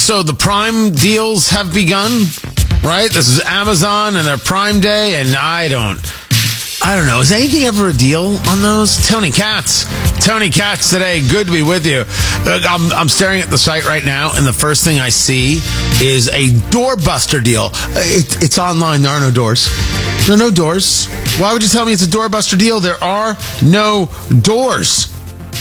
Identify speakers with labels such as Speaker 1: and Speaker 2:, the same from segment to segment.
Speaker 1: So the Prime deals have begun, right? This is Amazon and their Prime Day, and I don't know. Is anything ever a deal on those? Tony Katz today. Good to be with you. I'm staring at the site right now, and the first thing I see is a doorbuster deal. It's online. There are no doors. There are no doors. Why would you tell me it's a doorbuster deal? There are no doors.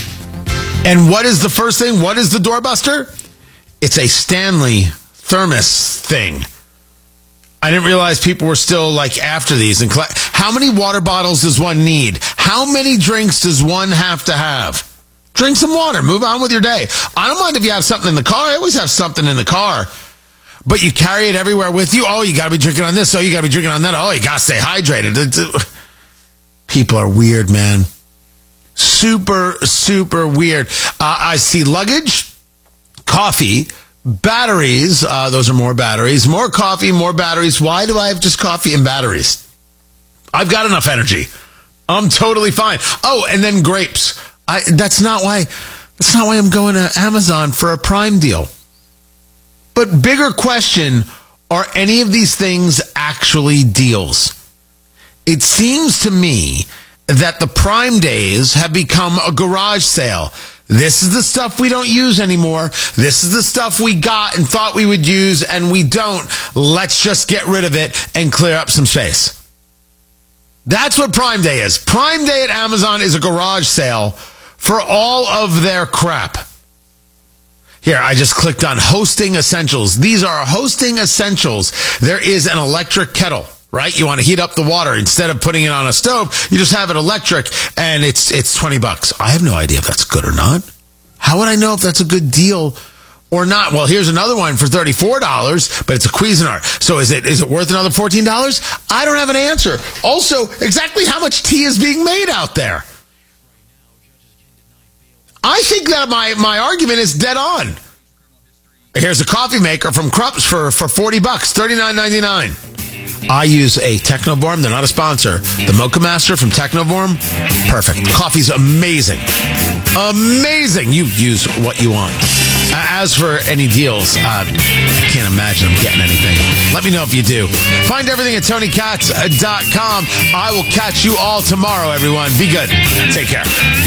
Speaker 1: And what is the first thing? What is the doorbuster? It's a Stanley thermos thing. I didn't realize people were still after these. And how many water bottles does one need? How many drinks does one have to have? Drink some water. Move on with your day. I don't mind if you have something in the car. I always have something in the car. But you carry it everywhere with you. Oh, you got to be drinking on this. Oh, you got to be drinking on that. Oh, you got to stay hydrated. People are weird, man. Super, super weird. I see luggage, coffee, batteries. Those are more batteries. More coffee, more batteries. Why do I have just coffee and batteries? I've got enough energy. I'm totally fine. Oh, and then grapes. That's not why I'm going to Amazon for a Prime deal. But bigger question, are any of these things actually deals? It seems to me that the Prime days have become a garage sale. This is the stuff we don't use anymore. This is the stuff we got and thought we would use, and we don't. Let's just get rid of it and clear up some space. That's what Prime Day is. Prime Day at Amazon is a garage sale for all of their crap. Here, I just clicked on Hosting Essentials. These are Hosting Essentials. There is an electric kettle. Right? You want to heat up the water. Instead of putting it on a stove, you just have it electric, and it's $20. I have no idea if that's good or not. How would I know if that's a good deal or not? Well, here's another one for $34, but it's a Cuisinart. So is it worth another $14? I don't have an answer. Also, exactly how much tea is being made out there? I think that my argument is dead on. Here's a coffee maker from Krups for $40, $39.99. I use a Technovorm. They're not a sponsor. The Mocha Master from Technovorm, perfect. Coffee's amazing. Amazing. You use what you want. As for any deals, I can't imagine I'm getting anything. Let me know if you do. Find everything at TonyKatz.com. I will catch you all tomorrow, everyone. Be good. Take care.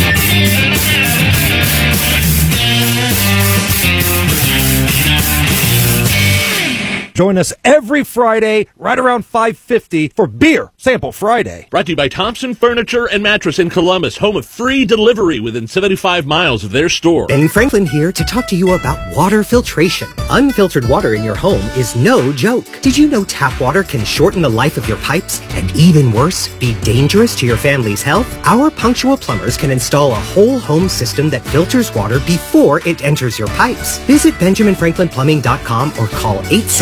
Speaker 2: Join us every Friday right around 5:50 for Beer Sample Friday.
Speaker 3: Brought to you by Thompson Furniture and Mattress in Columbus, home of free delivery within 75 miles of their store.
Speaker 4: Ben Franklin here to talk to you about water filtration. Unfiltered water in your home is no joke. Did you know tap water can shorten the life of your pipes and, even worse, be dangerous to your family's health? Our punctual plumbers can install a whole home system that filters water before it enters your pipes. Visit BenjaminFranklinPlumbing.com or call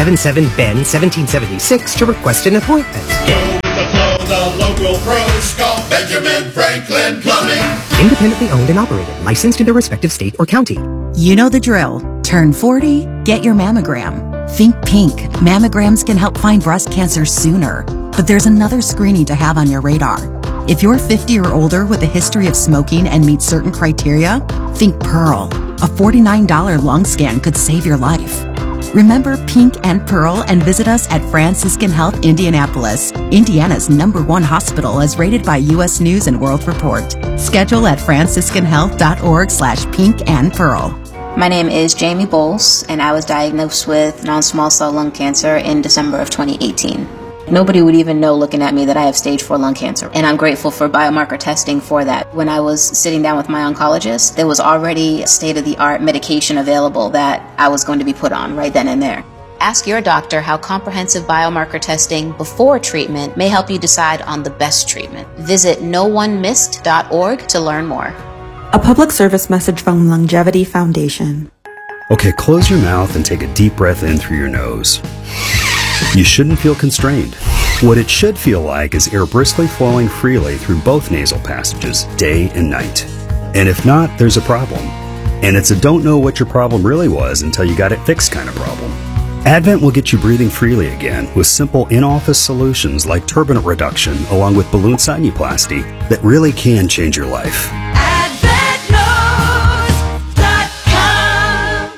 Speaker 4: 877-BEN-1776 to request an appointment.
Speaker 5: The local pros call Benjamin Franklin Plumbing.
Speaker 4: Independently owned and operated, licensed in their respective state or county.
Speaker 6: You know the drill. Turn 40, get your mammogram. Think pink. Mammograms can help find breast cancer sooner. But there's another screening to have on your radar. If you're 50 or older with a history of smoking and meet certain criteria, think Pearl. A $49 lung scan could save your life. Remember Pink and Pearl and visit us at Franciscan Health Indianapolis, Indiana's #1 hospital as rated by U.S. News and World Report. Schedule at franciscanhealth.org/pink and pearl.
Speaker 7: My name is Jamie Bowles, and I was diagnosed with non-small cell lung cancer in December of 2018. Nobody would even know looking at me that I have stage 4 lung cancer, and I'm grateful for biomarker testing for that. When I was sitting down with my oncologist, there was already state-of-the-art medication available that I was going to be put on right then and there. Ask your doctor how comprehensive biomarker testing before treatment may help you decide on the best treatment. Visit NoOneMissed.org to learn more.
Speaker 8: A public service message from Longevity Foundation.
Speaker 9: Okay, close your mouth and take a deep breath in through your nose. You shouldn't feel constrained. What it should feel like is air briskly flowing freely through both nasal passages, day and night. And if not, there's a problem. And it's a don't know what your problem really was until you got it fixed kind of problem. Advent will get you breathing freely again with simple in-office solutions like turbinate reduction along with balloon sinuplasty that really can change your life.
Speaker 5: AdventKnows.com.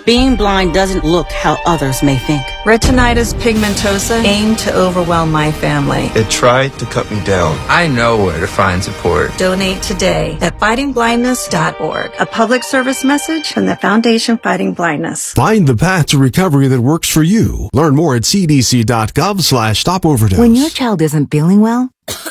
Speaker 10: Being blind doesn't look how others may think.
Speaker 8: Retinitis pigmentosa aimed to overwhelm my family.
Speaker 11: It tried to cut me down. I know where to find support.
Speaker 8: Donate today at fightingblindness.org. A public service message from the Foundation Fighting Blindness.
Speaker 12: Find the path to recovery that works for you. Learn more at cdc.gov/stopoverdose.
Speaker 13: When your child isn't feeling well,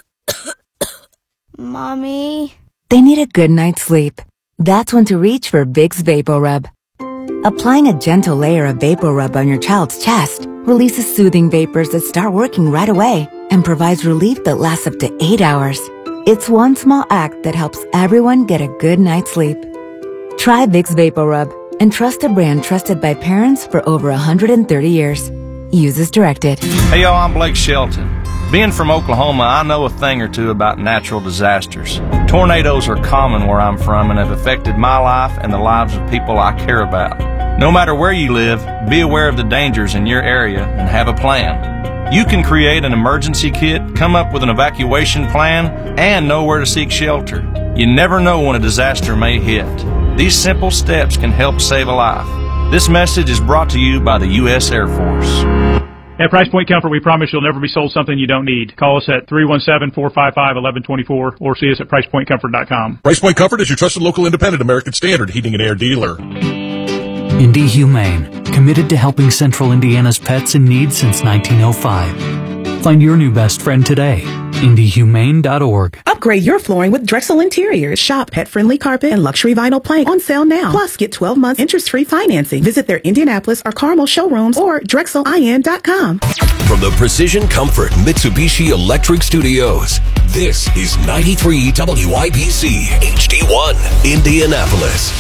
Speaker 14: Mommy,
Speaker 13: they need a good night's sleep. That's when to reach for Vicks VapoRub. Applying a gentle layer of VapoRub on your child's chest releases soothing vapors that start working right away and provides relief that lasts up to 8 hours. It's one small act that helps everyone get a good night's sleep. Try Vicks VapoRub and trust a brand trusted by parents for over 130 years. Use as directed.
Speaker 15: Hey y'all, I'm Blake Shelton. Being from Oklahoma, I know a thing or two about natural disasters. Tornadoes are common where I'm from and have affected my life and the lives of people I care about. No matter where you live, be aware of the dangers in your area and have a plan. You can create an emergency kit, come up with an evacuation plan, and know where to seek shelter. You never know when a disaster may hit. These simple steps can help save a life. This message is brought to you by the U.S. Air Force.
Speaker 16: At Price Point Comfort, we promise you'll never be sold something you don't need. Call us at 317-455-1124 or see us at PricePointComfort.com.
Speaker 17: Price Point Comfort is your trusted local independent American Standard heating and air dealer.
Speaker 18: Indy Humane, committed to helping Central Indiana's pets in need since 1905. Find your new best friend today. IndyHumane.org.
Speaker 19: Upgrade your flooring with Drexel Interiors. Shop pet-friendly carpet and luxury vinyl plank on sale now. Plus, get 12 months interest-free financing. Visit their Indianapolis or Carmel showrooms or DrexelIN.com.
Speaker 20: From the Precision Comfort Mitsubishi Electric Studios, this is 93 WIBC HD1, Indianapolis.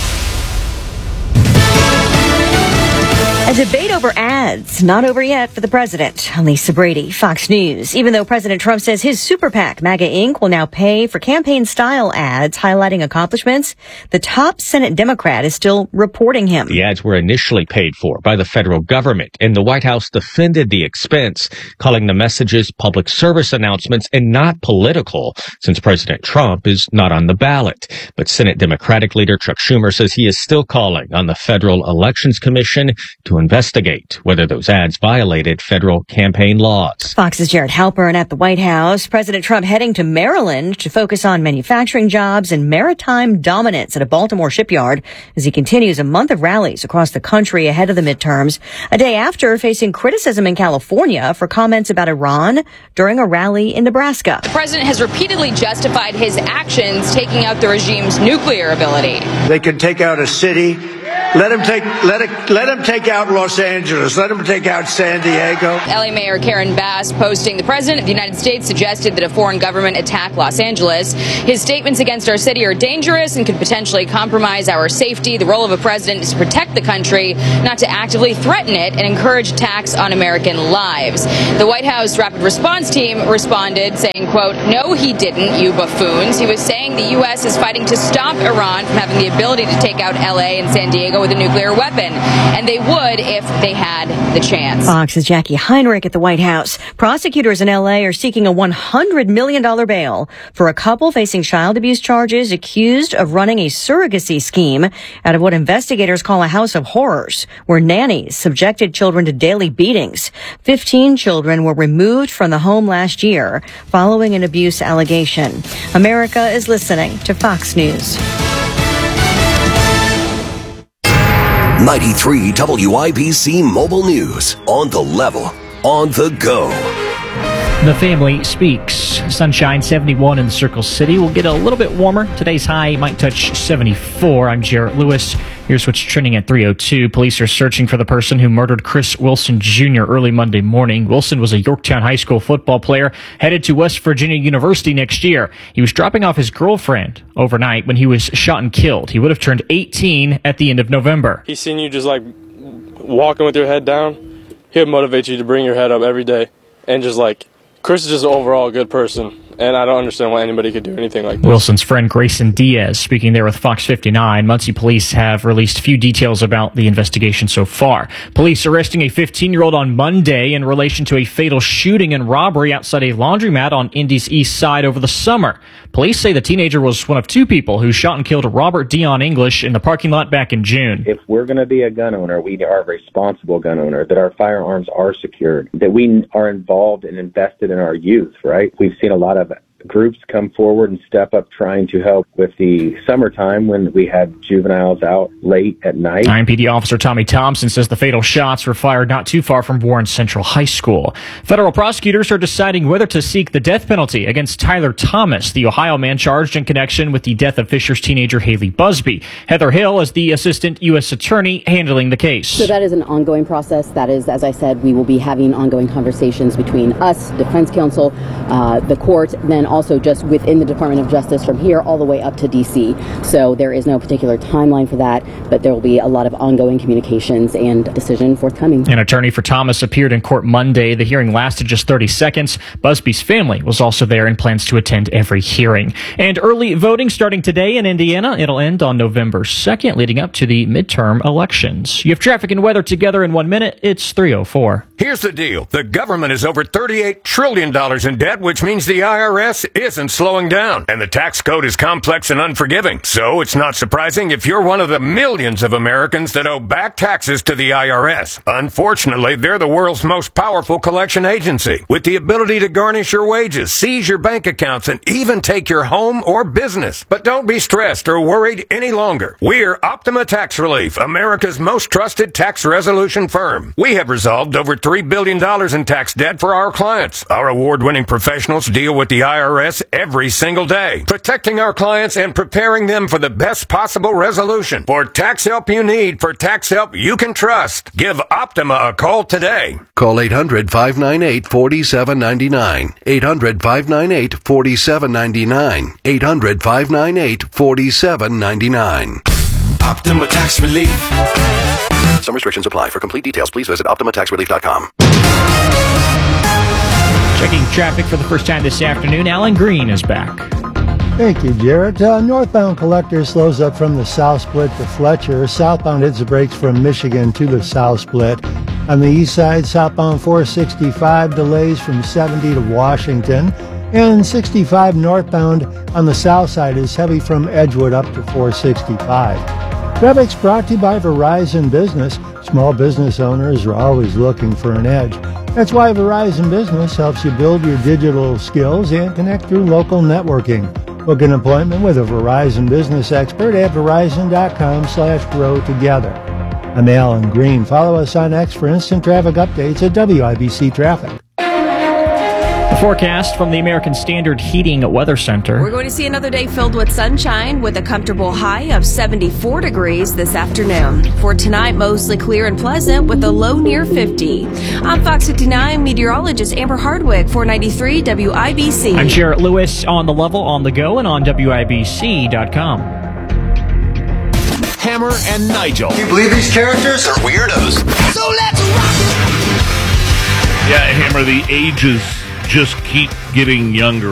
Speaker 21: A debate over ads, not over yet for the president. Lisa Brady, Fox News. Even though President Trump says his super PAC, MAGA Inc., will now pay for campaign-style ads highlighting accomplishments, the top Senate Democrat is still reporting him.
Speaker 22: The ads were initially paid for by the federal government, and the White House defended the expense, calling the messages public service announcements and not political, since President Trump is not on the ballot. But Senate Democratic leader Chuck Schumer says he is still calling on the Federal Elections Commission to investigate whether those ads violated federal campaign laws.
Speaker 21: Fox's Jared Halpern at the White House. President Trump heading to Maryland to focus on manufacturing jobs and maritime dominance at a Baltimore shipyard as he continues a month of rallies across the country ahead of the midterms, a day after facing criticism in California for comments about Iran during a rally in Nebraska.
Speaker 23: The president has repeatedly justified his actions taking out the regime's nuclear ability.
Speaker 24: They can take out a city. Let him take out Los Angeles. Let him take out San Diego.
Speaker 23: LA Mayor Karen Bass posting, the president of the United States suggested that a foreign government attack Los Angeles. His statements against our city are dangerous and could potentially compromise our safety. The role of a president is to protect the country, not to actively threaten it and encourage attacks on American lives. The White House Rapid Response Team responded saying, quote, "No, he didn't, you buffoons." He was saying the U.S. is fighting to stop Iran from having the ability to take out LA and San Diego with a nuclear weapon, and they would if they had the chance.
Speaker 21: Fox's Jackie Heinrich at the White House. Prosecutors in L.A. are seeking a $100 million bail for a couple facing child abuse charges accused of running a surrogacy scheme out of what investigators call a house of horrors, where nannies subjected children to daily beatings. 15 children were removed from the home last year following an abuse allegation. America is listening to Fox News.
Speaker 20: 93 WIBC Mobile News. On the level, on the go.
Speaker 25: The Family Speaks. Sunshine 71 in the Circle City. We'll get a little bit warmer. Today's high might touch 74. I'm Jarrett Lewis. Here's what's trending at 3:02. Police are searching for the person who murdered Chris Wilson Jr. early Monday morning. Wilson was a Yorktown High School football player headed to West Virginia University next year. He was dropping off his girlfriend overnight when he was shot and killed. He would have turned 18 at the end of November.
Speaker 26: He's seen you just like walking with your head down. He'll motivate you to bring your head up every day. And just like, Chris is just overall a good person. And I don't understand why anybody could do anything like this.
Speaker 25: Wilson's friend Grayson Diaz speaking there with Fox 59. Muncie police have released few details about the investigation so far. Police arresting a 15-year-old on Monday in relation to a fatal shooting and robbery outside a laundromat on Indy's east side over the summer. Police say the teenager was one of two people who shot and killed Robert Dion English in the parking lot back in June.
Speaker 1: If we're going to be a gun owner, we are a responsible gun owner, that our firearms are secured, that we are involved and invested in our youth, right? We've seen a lot of groups come forward and step up trying to help with the summertime when we had juveniles out late at night.
Speaker 25: IMPD officer Tommy Thompson says the fatal shots were fired not too far from Warren Central High School. Federal prosecutors are deciding whether to seek the death penalty against Tyler Thomas, the Ohio man charged in connection with the death of Fisher's teenager Haley Busby. Heather Hill is the assistant U.S. attorney handling the case.
Speaker 2: So that is an ongoing process. That is, as I said, we will be having ongoing conversations between us, defense counsel, the court, then also just within the Department of Justice from here all the way up to D.C. So there is no particular timeline for that, but there will be a lot of ongoing communications and decision forthcoming.
Speaker 25: An attorney for Thomas appeared in court Monday. The hearing lasted just 30 seconds. Busby's family was also there and plans to attend every hearing. And early voting starting today in Indiana. It'll end on November 2nd, leading up to the midterm elections. You have traffic and weather together in 1 minute. It's 3:04.
Speaker 3: Here's the deal. The government is over $38 trillion in debt, which means the IRS isn't slowing down. And the tax code is complex and unforgiving. So it's not surprising if you're one of the millions of Americans that owe back taxes to the IRS. Unfortunately, they're the world's most powerful collection agency, with the ability to garnish your wages, seize your bank accounts, and even take your home or business. But don't be stressed or worried any longer. We're Optima Tax Relief, America's most trusted tax resolution firm. We have resolved over $3 billion in tax debt for our clients. Our award-winning professionals deal with the IRS every single day, protecting our clients and preparing them for the best possible resolution. For tax help you need, for tax help you can trust, give Optima a call today.
Speaker 4: Call 800-598-4799. 800-598-4799. 800-598-4799.
Speaker 20: Optima Tax Relief. Some restrictions apply. For complete details, please visit OptimaTaxRelief.com.
Speaker 25: Checking traffic for the first time this afternoon, Alan Green is back.
Speaker 6: Thank you, Jarrett. Northbound Collector slows up from the South Split to Fletcher. Southbound hits the brakes from Michigan to the South Split. On the east side, southbound 465 delays from 70 to Washington. And 65 northbound on the south side is heavy from Edgewood up to 465. Traffic's brought to you by Verizon Business. Small business owners are always looking for an edge. That's why Verizon Business helps you build your digital skills and connect through local networking. Book an appointment with a Verizon Business expert at verizon.com/grow together. I'm Alan Green. Follow us on X for instant traffic updates at WIBC Traffic.
Speaker 25: The forecast from the American Standard Heating Weather Center.
Speaker 14: We're going to see another day filled with sunshine with a comfortable high of 74 degrees this afternoon. For tonight, mostly clear and pleasant with a low near 50. I'm Fox 59 meteorologist Amber Hardwick for 93 WIBC.
Speaker 25: I'm Jarrett Lewis on the level, on the go, and on WIBC.com.
Speaker 5: Hammer and Nigel.
Speaker 20: Can you believe these characters are weirdos?
Speaker 5: So let's rock!
Speaker 27: Yeah, Hammer, the ages just keep getting younger.